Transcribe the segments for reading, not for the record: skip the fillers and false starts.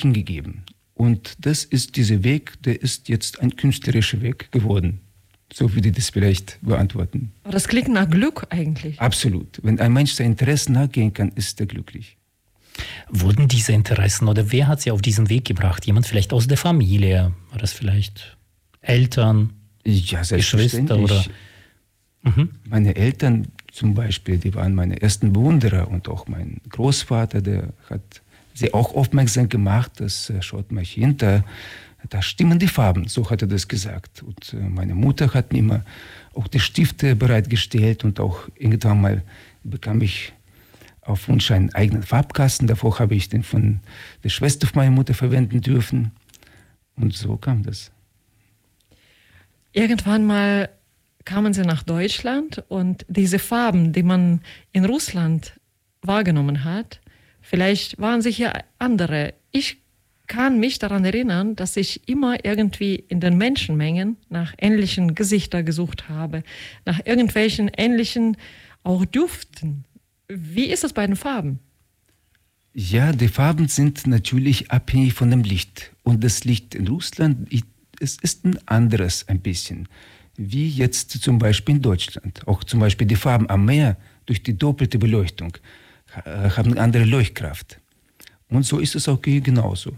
hingegeben. Und das ist dieser Weg, der ist jetzt ein künstlerischer Weg geworden. So würde ich das vielleicht beantworten. Aber das klingt nach Glück eigentlich. Absolut. Wenn ein Mensch seinen Interessen nachgehen kann, ist er glücklich. Wurden diese Interessen oder wer hat sie auf diesen Weg gebracht? Jemand vielleicht aus der Familie? War das vielleicht Eltern, Ja, Geschwister oder? Meine Eltern zum Beispiel, die waren meine ersten Bewunderer und auch mein Großvater, der hat sie auch aufmerksam gemacht, dass schaut mal hinter, da stimmen die Farben, so hat er das gesagt. Und meine Mutter hat mir immer auch die Stifte bereitgestellt und auch irgendwann mal bekam ich auf Wunsch einen eigenen Farbkasten. Davor habe ich den von der Schwester meiner Mutter verwenden dürfen. Und so kam das. Irgendwann mal kamen sie nach Deutschland und diese Farben, die man in Russland wahrgenommen hat, vielleicht waren sie hier andere. Ich kann mich daran erinnern, dass ich immer irgendwie in den Menschenmengen nach ähnlichen Gesichtern gesucht habe, nach irgendwelchen ähnlichen auch Düften. Wie ist das bei den Farben? Ja, die Farben sind natürlich abhängig von dem Licht. Und das Licht in Russland, es ist ein anderes ein bisschen. Wie jetzt zum Beispiel in Deutschland. Auch zum Beispiel die Farben am Meer durch die doppelte Beleuchtung haben eine andere Leuchtkraft. Und so ist es auch hier genauso.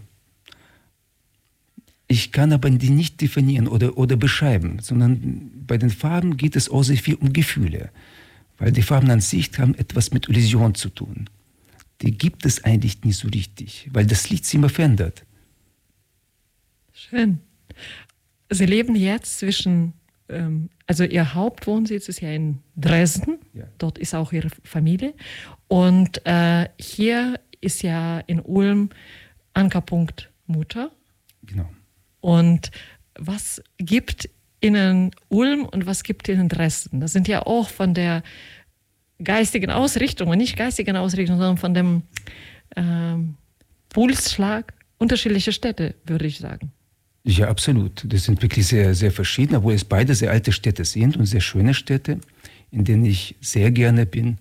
Ich kann aber die nicht definieren oder beschreiben, sondern bei den Farben geht es auch sehr viel um Gefühle. Weil die Farben an sich haben etwas mit Illusion zu tun. Die gibt es eigentlich nicht so richtig, weil das Licht sich immer verändert. Schön. Sie leben jetzt also Ihr Hauptwohnsitz ist ja in Dresden, ja. Dort ist auch Ihre Familie. Und hier ist ja in Ulm Ankerpunkt Mutter. Genau. Und was gibt Ihnen Ulm und was gibt Ihnen Dresden? Das sind ja auch von der geistigen Ausrichtung, und nicht geistigen Ausrichtung, sondern von dem Pulsschlag unterschiedliche Städte, würde ich sagen. Ja, absolut. Das sind wirklich sehr, sehr verschieden, obwohl es beide sehr alte Städte sind und sehr schöne Städte, in denen ich sehr gerne bin.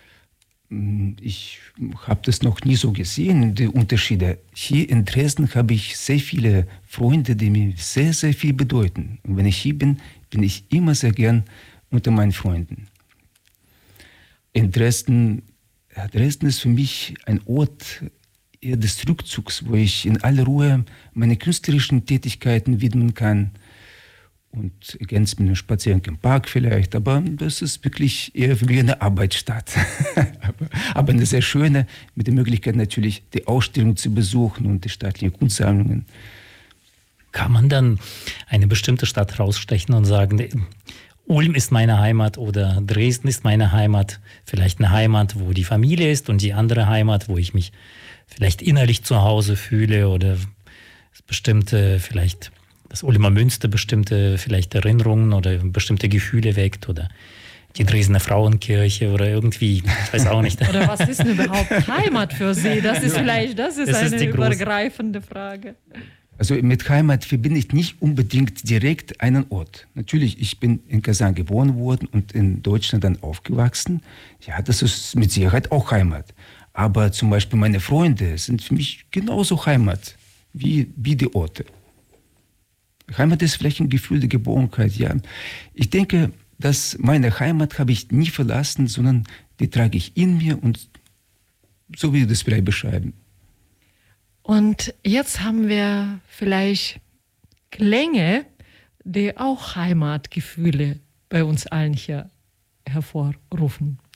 Ich habe das noch nie so gesehen, die Unterschiede. Hier in Dresden habe ich sehr viele Freunde, die mir sehr, sehr viel bedeuten. Und wenn ich hier bin, bin ich immer sehr gern unter meinen Freunden. In Dresden ist für mich ein Ort eher des Rückzugs, wo ich in aller Ruhe meine künstlerischen Tätigkeiten widmen kann und ergänzt mit einem Spaziergang im Park vielleicht, aber das ist wirklich eher wie eine Arbeitsstadt. aber eine sehr schöne, mit der Möglichkeit natürlich die Ausstellung zu besuchen und die staatlichen Kunstsammlungen. Kann man dann eine bestimmte Stadt rausstechen und sagen, Ulm ist meine Heimat oder Dresden ist meine Heimat, vielleicht eine Heimat, wo die Familie ist und die andere Heimat, wo ich mich vielleicht innerlich zu Hause fühle oder bestimmte, vielleicht das Ulmer Münster bestimmte vielleicht Erinnerungen oder bestimmte Gefühle weckt oder die Dresdner Frauenkirche oder irgendwie, ich weiß auch nicht. Oder was ist denn überhaupt Heimat für Sie? Das ist eine übergreifende Frage. Also mit Heimat verbinde ich nicht unbedingt direkt einen Ort. Natürlich, ich bin in Kasan geboren worden und in Deutschland dann aufgewachsen. Ja, das ist mit Sicherheit auch Heimat. Aber zum Beispiel meine Freunde sind für mich genauso Heimat wie die Orte. Heimat ist vielleicht ein Gefühl der Geborgenheit, ja. Ich denke, dass meine Heimat habe ich nie verlassen, sondern die trage ich in mir und so will ich das vielleicht beschreiben. Und jetzt haben wir vielleicht Klänge, die auch Heimatgefühle bei uns allen hier hervorrufen.